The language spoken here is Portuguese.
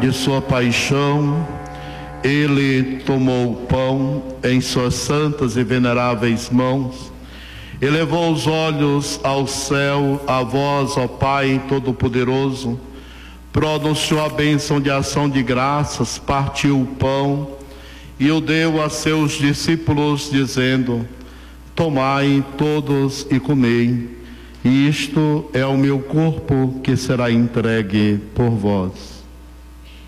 de sua paixão, ele tomou o pão em suas santas e veneráveis mãos, elevou os olhos ao céu, a vós, ó Pai Todo-Poderoso, pronunciou a bênção de ação de graças, partiu o pão e o deu a seus discípulos, dizendo: tomai todos e comei, isto é o meu corpo que será entregue por vós.